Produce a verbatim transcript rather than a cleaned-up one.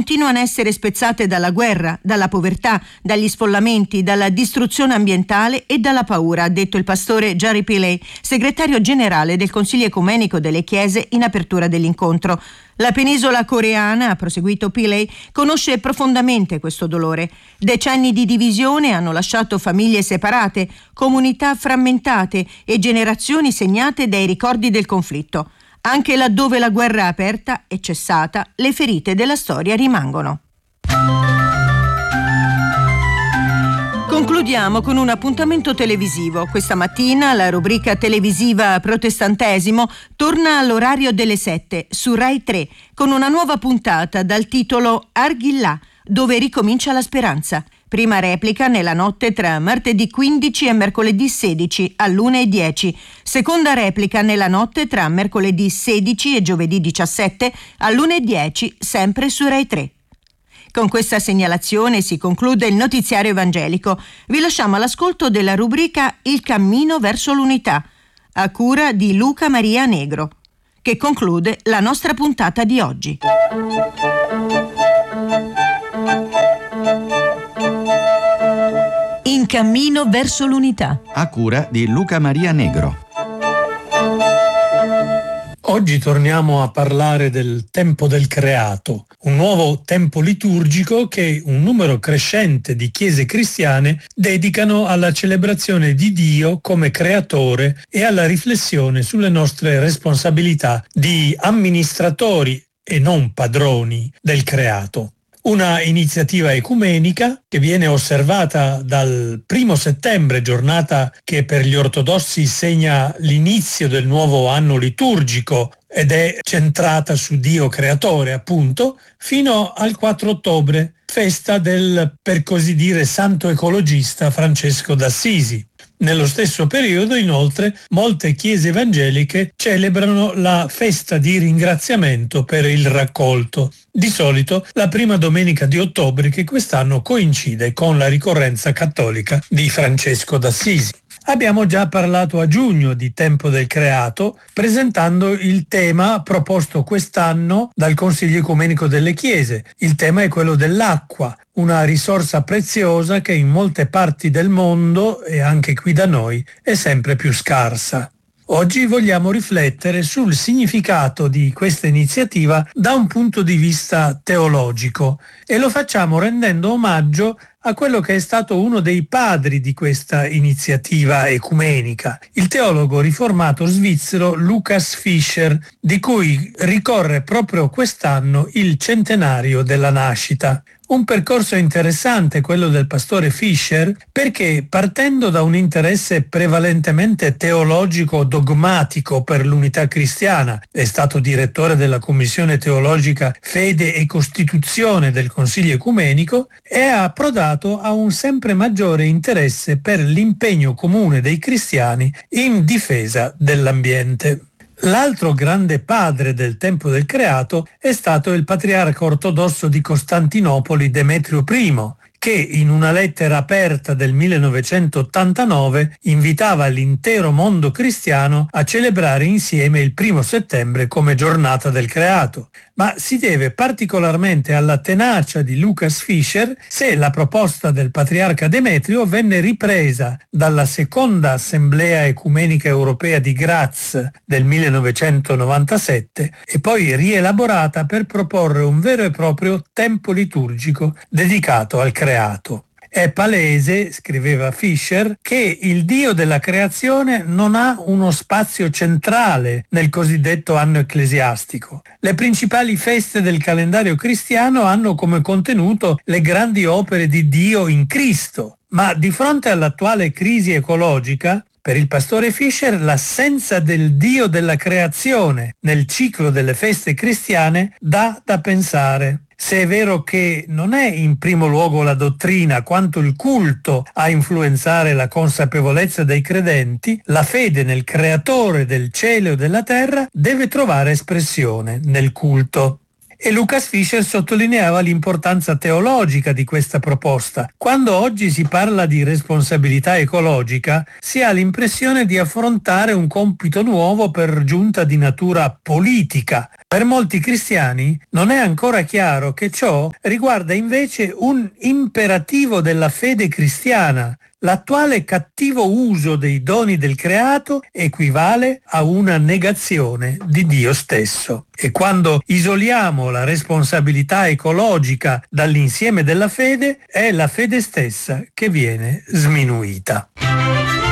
continuano a essere spezzate dalla guerra, dalla povertà, dagli sfollamenti, dalla distruzione ambientale e dalla paura, ha detto il pastore Jerry Pillay, segretario generale del Consiglio Ecumenico delle Chiese, in apertura dell'incontro. La penisola coreana, ha proseguito Pillay, conosce profondamente questo dolore. Decenni di divisione hanno lasciato famiglie separate, comunità frammentate e generazioni segnate dai ricordi del conflitto. Anche laddove la guerra aperta è cessata, le ferite della storia rimangono. Concludiamo con un appuntamento televisivo. Questa mattina la rubrica televisiva Protestantesimo torna all'orario delle sette su Rai tre con una nuova puntata dal titolo Arghillà, dove ricomincia la speranza. Prima replica nella notte tra martedì quindici e mercoledì sedici all'una e dieci. Seconda replica nella notte tra mercoledì sedici e giovedì diciassette all'una e dieci, sempre su Rai tre. Con questa segnalazione si conclude il notiziario evangelico. Vi lasciamo all'ascolto della rubrica Il cammino verso l'unità, a cura di Luca Maria Negro, che conclude la nostra puntata di oggi. In cammino verso l'unità, a cura di Luca Maria Negro. Oggi torniamo a parlare del tempo del creato, un nuovo tempo liturgico che un numero crescente di chiese cristiane dedicano alla celebrazione di Dio come creatore e alla riflessione sulle nostre responsabilità di amministratori e non padroni del creato. Una iniziativa ecumenica che viene osservata dal primo settembre, giornata che per gli ortodossi segna l'inizio del nuovo anno liturgico ed è centrata su Dio creatore, appunto, fino al quattro ottobre, festa del, per così dire, santo ecologista Francesco d'Assisi. Nello stesso periodo, inoltre, molte chiese evangeliche celebrano la festa di ringraziamento per il raccolto, di solito la prima domenica di ottobre, che quest'anno coincide con la ricorrenza cattolica di Francesco d'Assisi. Abbiamo già parlato a giugno di Tempo del Creato, presentando il tema proposto quest'anno dal Consiglio Ecumenico delle Chiese. Il tema è quello dell'acqua, una risorsa preziosa che in molte parti del mondo, e anche qui da noi, è sempre più scarsa. Oggi vogliamo riflettere sul significato di questa iniziativa da un punto di vista teologico e lo facciamo rendendo omaggio a quello che è stato uno dei padri di questa iniziativa ecumenica, il teologo riformato svizzero Lukas Fischer, di cui ricorre proprio quest'anno il centenario della nascita. Un percorso interessante quello del pastore Fischer, perché partendo da un interesse prevalentemente teologico dogmatico per l'unità cristiana, è stato direttore della Commissione Teologica Fede e Costituzione del Consiglio Ecumenico, è approdato a un sempre maggiore interesse per l'impegno comune dei cristiani in difesa dell'ambiente. L'altro grande padre del tempo del creato è stato il patriarca ortodosso di Costantinopoli Demetrio I, che in una lettera aperta del millenovecentottantanove invitava l'intero mondo cristiano a celebrare insieme il primo settembre come giornata del creato. Ma si deve particolarmente alla tenacia di Lukas Fischer se la proposta del patriarca Demetrio venne ripresa dalla seconda Assemblea Ecumenica Europea di Graz del millenovecentonovantasette e poi rielaborata per proporre un vero e proprio tempo liturgico dedicato al creato. È palese, scriveva Fischer, che il Dio della creazione non ha uno spazio centrale nel cosiddetto anno ecclesiastico. Le principali feste del calendario cristiano hanno come contenuto le grandi opere di Dio in Cristo, ma di fronte all'attuale crisi ecologica, per il pastore Fischer l'assenza del Dio della creazione nel ciclo delle feste cristiane dà da pensare. Se è vero che non è in primo luogo la dottrina quanto il culto a influenzare la consapevolezza dei credenti, la fede nel creatore del cielo e della terra deve trovare espressione nel culto. E Lucas Fischer sottolineava l'importanza teologica di questa proposta. Quando oggi si parla di responsabilità ecologica, si ha l'impressione di affrontare un compito nuovo, per giunta di natura politica. Per molti cristiani non è ancora chiaro che ciò riguarda invece un imperativo della fede cristiana. L'attuale cattivo uso dei doni del creato equivale a una negazione di Dio stesso. E quando isoliamo la responsabilità ecologica dall'insieme della fede, è la fede stessa che viene sminuita.